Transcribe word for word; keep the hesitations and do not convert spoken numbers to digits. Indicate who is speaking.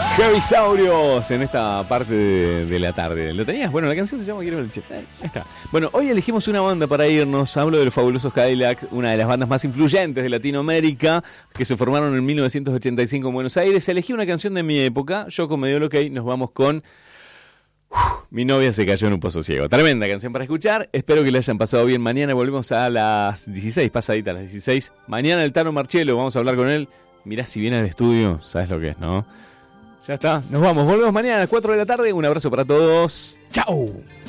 Speaker 1: Javisaurios en esta parte de, de la tarde. ¿Lo tenías? Bueno, la canción se llama Quiero el Che. Eh, ya está. Bueno, hoy elegimos una banda para irnos. Hablo de los Fabulosos Cadillacs, una de las bandas más influyentes de Latinoamérica, que se formaron en mil novecientos ochenta y cinco en Buenos Aires. Elegí una canción de mi época. Yo, como me dio el ok, nos vamos con Uf, Mi novia se cayó en un pozo ciego. Tremenda canción para escuchar. Espero que le hayan pasado bien. Mañana volvemos a las dieciséis, pasadita a las dieciséis. Mañana el Tano Marchelo, vamos a hablar con él. Mirá, si viene al estudio, sabes lo que es, ¿no? Ya está, nos vamos, volvemos mañana a las cuatro de la tarde. Un abrazo para todos. ¡Chao!